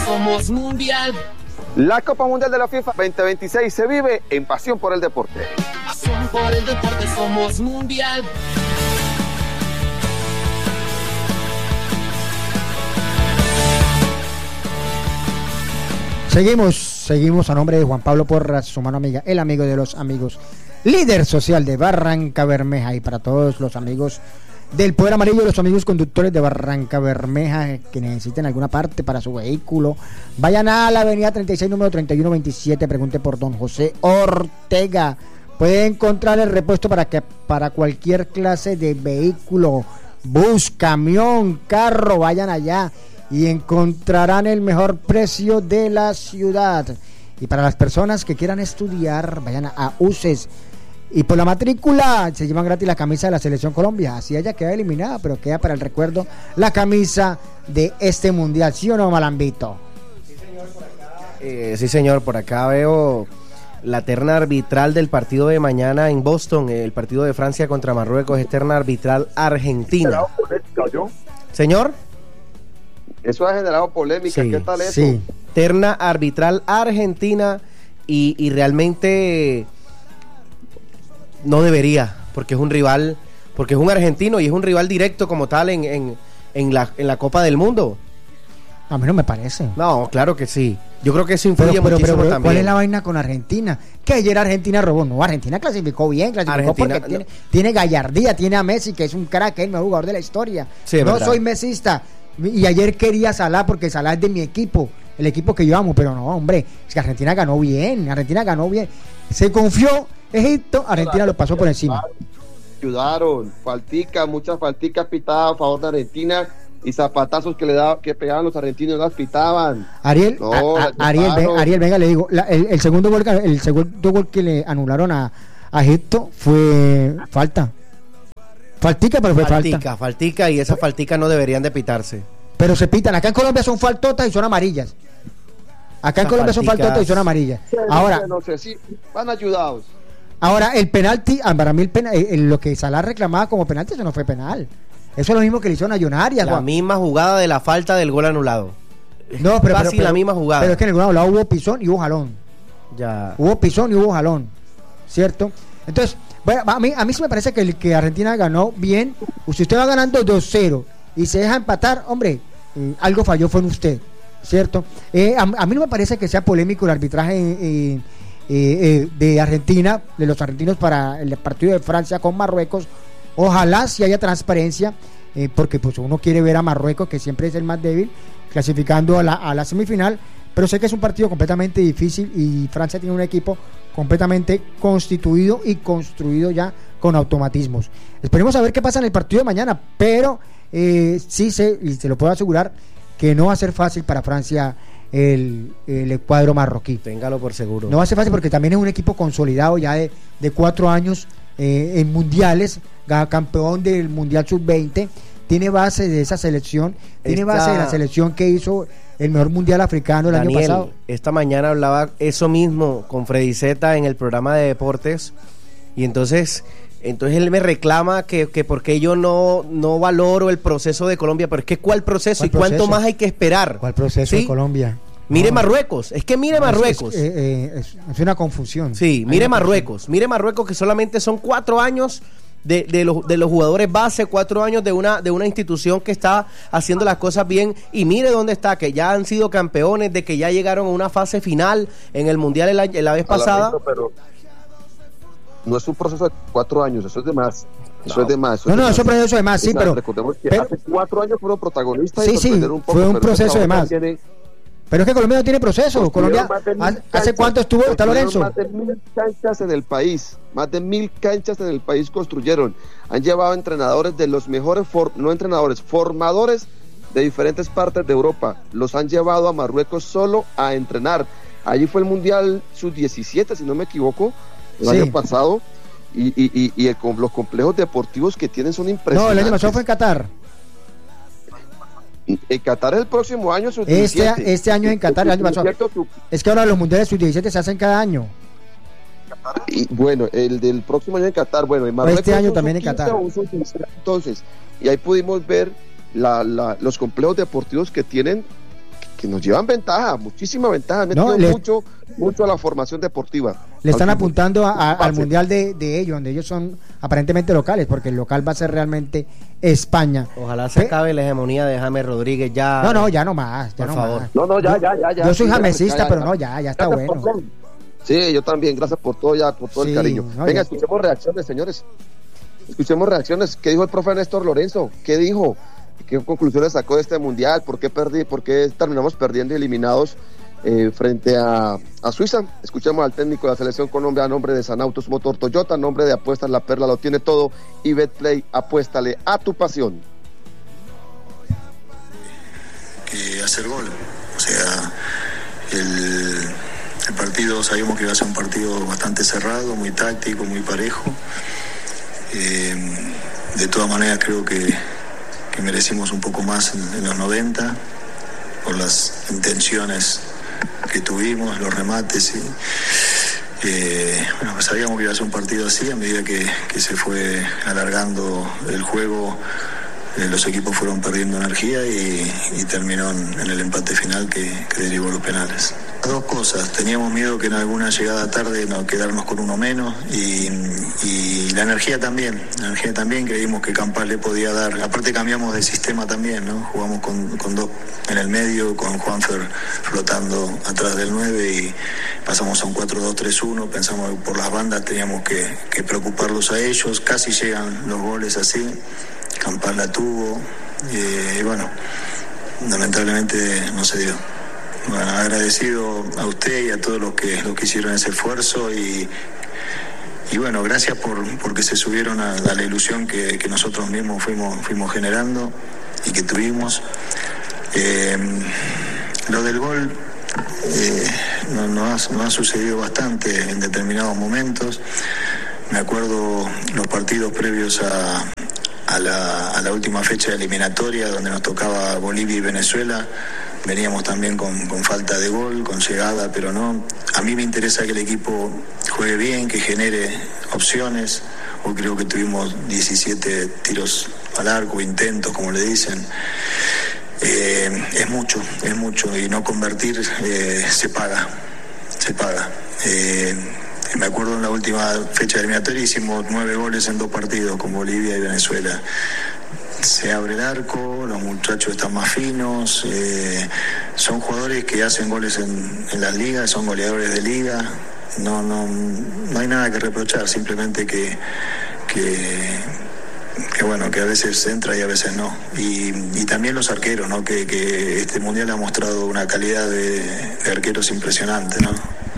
somos mundial. La Copa Mundial de la FIFA 2026 se vive en pasión por el deporte. Pasión por el deporte, somos mundial. Seguimos a nombre de Juan Pablo Porras, su mano amiga, el amigo de los amigos, líder social de Barranca Bermeja, y para todos los amigos del Poder Amarillo, los amigos conductores de Barranca Bermeja que necesiten alguna parte para su vehículo, vayan a la avenida 36, número 3127, pregunte por don José Ortega. Puede encontrar el repuesto para cualquier clase de vehículo, bus, camión, carro, vayan allá y encontrarán el mejor precio de la ciudad. Y para las personas que quieran estudiar, vayan a UCES. Y por la matrícula se llevan gratis la camisa de la Selección Colombia. Así ella queda eliminada, pero queda para el recuerdo la camisa de este mundial. ¿Sí o no, Malambito? Sí, señor, por acá veo la terna arbitral del partido de mañana en Boston, el partido de Francia contra Marruecos, es terna arbitral argentina. ¿Señor? Eso ha generado polémica, sí, ¿qué tal eso? Sí, terna arbitral argentina y realmente no debería, porque es un rival, porque es un argentino y es un rival directo como tal en la Copa del Mundo. A mí no me parece. No, claro que sí. Yo creo que eso influye muchísimo también. ¿Cuál es la vaina con Argentina? Que ayer Argentina robó. No, Argentina clasificó bien, porque tiene gallardía, tiene a Messi, que es un crack, el mejor jugador de la historia. Sí, no soy mesista. Y ayer quería a Salah porque Salah es de mi equipo, el equipo que yo amo, pero no, hombre, es que Argentina ganó bien. Se confió Egipto, Argentina lo pasó por encima. Ayudaron, muchas falticas pitadas a favor de Argentina y zapatazos que pegaban los argentinos las pitaban. Ariel, venga, le digo, el segundo gol que le anularon a Egipto fue falta. Faltica, pero fue faltica, y esas falticas no deberían de pitarse. Pero se pitan. Acá en Colombia son faltotas y son amarillas. Ahora, no sé, sí, van ayudados. Ahora, el penalti, para mí lo que Salah reclamaba como penalti, eso no fue penal. Eso es lo mismo que le hicieron a Jonarias. La misma jugada de la falta del gol anulado. No, pero la misma jugada. Pero es que en el gol anulado hubo pisón y hubo jalón. Ya. Hubo pisón y hubo jalón, ¿cierto? Entonces, bueno, a mí sí me parece que Argentina ganó bien. Si usted va ganando 2-0 y se deja empatar, hombre, algo falló fue en usted, ¿cierto? A mí no me parece que sea polémico el arbitraje de Argentina, de los argentinos para el partido de Francia con Marruecos. Ojalá si haya transparencia, porque pues uno quiere ver a Marruecos, que siempre es el más débil, clasificando a la semifinal, pero sé que es un partido completamente difícil y Francia tiene un equipo completamente constituido y construido ya con automatismos. Esperemos a ver qué pasa en el partido de mañana, pero sí se lo puedo asegurar que no va a ser fácil para Francia el cuadro marroquí. Téngalo por seguro. No va a ser fácil porque también es un equipo consolidado ya de 4 años en mundiales, campeón del Mundial Sub-20, tiene base de esa selección, tiene base de la selección que hizo el mejor mundial africano el año pasado. Esta mañana hablaba eso mismo con Freddy Zeta en el programa de deportes, y entonces él me reclama que porque yo no valoro el proceso de Colombia, pero es que ¿cuál proceso? ¿Y cuánto más hay que esperar? ¿Cuál proceso de Colombia? Mire Marruecos, Marruecos. Es una confusión. Sí, mire Marruecos que solamente son 4 años de los jugadores base, 4 años de una institución que está haciendo las cosas bien, y mire dónde está, que ya han sido campeones, de que ya llegaron a una fase final en el Mundial la vez pasada. Pero no es un proceso de 4 años, eso es de más. Eso es de más. No, eso es un proceso de más, sí, pero recordemos que hace 4 años fueron protagonistas. Sí, fue un proceso de más. Pero es que Colombia no tiene proceso. Colombia, ¿hace cuánto estuvo? ¿Está Lorenzo? Más de 1,000 canchas en el país. Más de 1,000 canchas en el país construyeron. Han llevado entrenadores de los mejores, formadores de diferentes partes de Europa. Los han llevado a Marruecos solo a entrenar. Allí fue el Mundial Sub-17, si no me equivoco, el año pasado. Y los complejos deportivos que tienen son impresionantes. No, el año pasado fue en Qatar. En Qatar el próximo año sub-17. Este año en Qatar, el año pasado. Es que ahora los mundiales sub-17 se hacen cada año. Y bueno, el del próximo año en Qatar, bueno, en Marruecos este año también en Qatar. Entonces, y ahí pudimos ver los complejos deportivos que tienen, que nos llevan ventaja, muchísima ventaja, han metido mucho a la formación deportiva. Le están apuntando al mundial de ellos, donde ellos son aparentemente locales, porque el local va a ser realmente España. Ojalá se acabe la hegemonía de James Rodríguez ya. No, ya no más, ya por no favor. más. No, ya. Yo soy jamesista, pero no, ya está bueno. Sí, yo también, gracias por todo el cariño. Venga, escuchemos reacciones, señores. Escuchemos reacciones. ¿Qué dijo el profe Néstor Lorenzo? ¿Qué dijo? ¿Qué conclusiones sacó de este mundial? ¿Por qué terminamos perdiendo y eliminados frente a Suiza? Escuchemos al técnico de la Selección Colombia a nombre de Sanautos Motor Toyota, a nombre de Apuestas La Perla lo tiene todo y Betplay, apuéstale a tu pasión. Hacer gol, o sea, el partido sabíamos que iba a ser un partido bastante cerrado, muy táctico, muy parejo. De todas maneras creo que merecimos un poco más en los 90 por las intenciones que tuvimos, los remates pues sabíamos que iba a ser un partido así. A medida que se fue alargando el juego, los equipos fueron perdiendo energía y terminó en el empate final que derivó los penales. Dos cosas, teníamos miedo que en alguna llegada tarde no quedarnos con uno menos y la energía también creímos que Campas le podía dar, aparte cambiamos de sistema también, ¿no? Jugamos con dos en el medio, con Juanfer flotando atrás del 9 y pasamos a un 4-2-3-1, pensamos que por las bandas teníamos que preocuparlos a ellos, casi llegan los goles así, Campas la tuvo y bueno, lamentablemente no se dio. Bueno, agradecido a usted y a todos los que hicieron ese esfuerzo y bueno, gracias porque se subieron a la ilusión que nosotros mismos fuimos generando y que tuvimos. Lo del gol nos ha sucedido bastante en determinados momentos. Me acuerdo los partidos previos a la última fecha eliminatoria donde nos tocaba Bolivia y Venezuela. Veníamos también con falta de gol, con llegada, pero no. A mí me interesa que el equipo juegue bien, que genere opciones. Hoy creo que tuvimos 17 tiros al arco, intentos, como le dicen. Es mucho, y no convertir se paga. Me acuerdo en la última fecha eliminatoria hicimos 9 goles en 2 partidos con Bolivia y Venezuela. Se abre el arco, los muchachos están más finos, son jugadores que hacen goles en las ligas, son goleadores de liga, no hay nada que reprochar, simplemente que bueno, que a veces entra y a veces no. Y también los arqueros, ¿no? Que este mundial ha mostrado una calidad de arqueros impresionante, ¿no?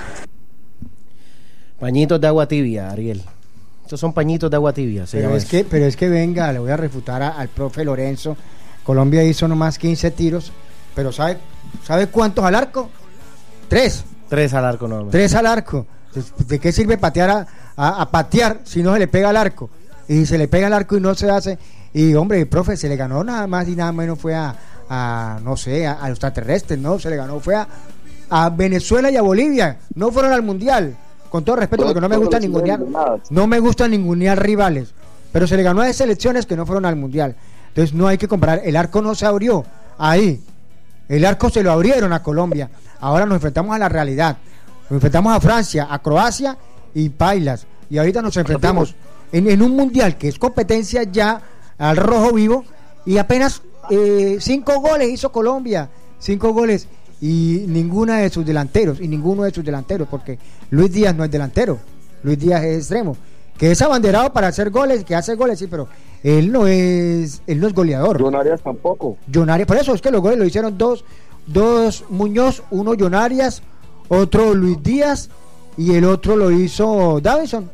Pañitos de agua tibia, Ariel. Estos son pañitos de agua tibia. Pero es que venga, le voy a refutar al profe Lorenzo. Colombia hizo nomás 15 tiros, pero ¿sabe cuántos al arco? 3. 3 al arco, no. 3 al arco. ¿De qué sirve patear a patear si no se le pega al arco? Y se le pega al arco y no se hace. Y hombre, el profe se le ganó nada más y nada menos fue a los extraterrestres, ¿no? Se le ganó, fue a Venezuela y a Bolivia. No fueron al mundial. Con todo respeto, porque no me gusta ningunear rivales, pero se le ganó a selecciones que no fueron al mundial. Entonces no hay que comparar. El arco no se abrió ahí, el arco se lo abrieron a Colombia. Ahora nos enfrentamos a la realidad, nos enfrentamos a Francia, a Croacia y pailas, y ahorita nos enfrentamos en un mundial que es competencia ya al rojo vivo, y apenas 5 goles hizo Colombia, 5 goles. Y ninguno de sus delanteros, porque Luis Díaz no es delantero, Luis Díaz es extremo, que es abanderado para hacer goles, que hace goles, sí, pero él no es goleador. John Arias tampoco. Por eso es que los goles lo hicieron dos Muñoz, uno John Arias, otro Luis Díaz y el otro lo hizo Davinson.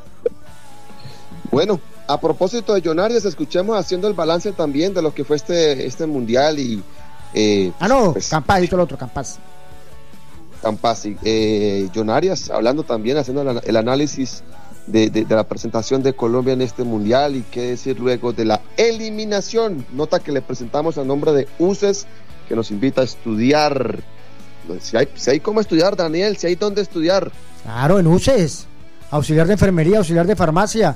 Bueno, a propósito de John Arias, escuchemos haciendo el balance también de lo que fue este mundial y Campas hizo el otro, Campas, sí. John Arias hablando también, haciendo el análisis de la presentación de Colombia en este mundial y qué decir luego de la eliminación. Nota que le presentamos a nombre de UCES, que nos invita a estudiar. Si hay cómo estudiar, Daniel, si hay dónde estudiar. Claro, en UCES, auxiliar de enfermería, auxiliar de farmacia.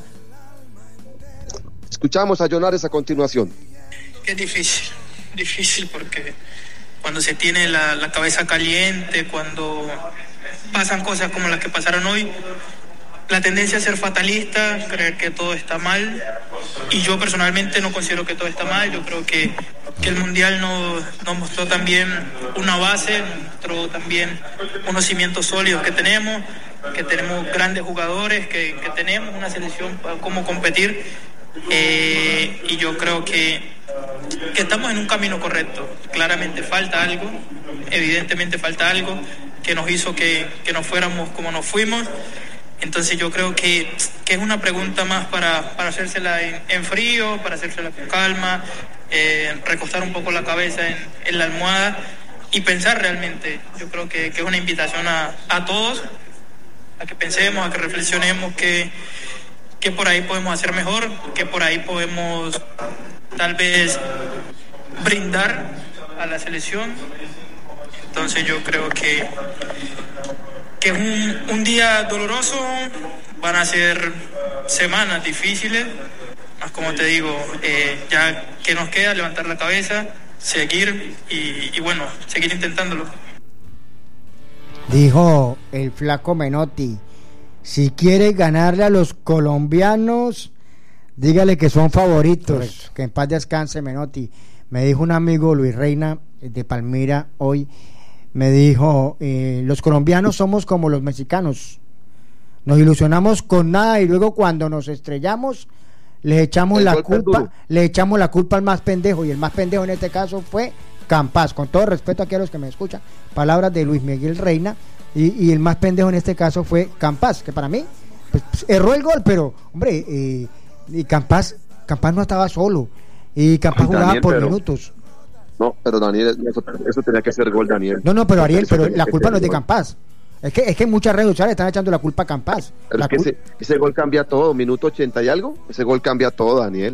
Escuchamos a John Arias a continuación. Es difícil porque cuando se tiene la cabeza caliente, cuando pasan cosas como las que pasaron hoy, la tendencia a ser fatalista, creer que todo está mal, y yo personalmente no considero que todo está mal. Yo creo que el Mundial nos mostró también una base, nos mostró también unos cimientos sólidos que tenemos grandes jugadores, que tenemos una selección para cómo competir, y yo creo que estamos en un camino correcto. Claramente falta algo, evidentemente falta algo que nos hizo que nos fuéramos como nos fuimos. Entonces yo creo que es una pregunta más para hacérsela en frío, para hacérsela con calma, recostar un poco la cabeza en la almohada y pensar realmente. Yo creo que es una invitación a todos, a que pensemos, a que reflexionemos que por ahí podemos hacer mejor, que por ahí podemos tal vez brindar a la selección. Entonces yo creo que es un día doloroso, van a ser semanas difíciles, más como te digo, ya que nos queda levantar la cabeza, seguir y bueno, seguir intentándolo. Dijo el flaco Menotti, si quiere ganarle a los colombianos, dígale que son favoritos. Correcto. Que en paz descanse Menotti. Me dijo un amigo, Luis Reina, de Palmira, hoy, me dijo, los colombianos somos como los mexicanos, nos ilusionamos con nada y luego cuando nos estrellamos le echamos la culpa al más pendejo, y el más pendejo en este caso fue Campas. Con todo respeto aquí a los que me escuchan, palabras de Luis Miguel Reina, y el más pendejo en este caso fue Campas, que para mí pues, erró el gol, pero hombre, y Campas no estaba solo, y Campas jugaba por minutos. No, pero Daniel, eso tenía que ser gol, Daniel. No, pero Ariel, pero la culpa no es de Campas. Es que en muchas redes sociales están echando la culpa a Campas. Pero es que ese gol cambia todo, minuto 80 y algo, ese gol cambia todo, Daniel.